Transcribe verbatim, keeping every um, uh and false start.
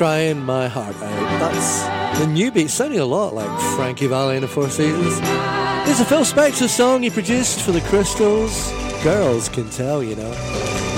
Crying My Heart Out. That's the new beat, sounding a lot like Frankie Valli in the Four Seasons. It's a Phil Spector song he produced for the Crystals. Girls Can Tell, you know.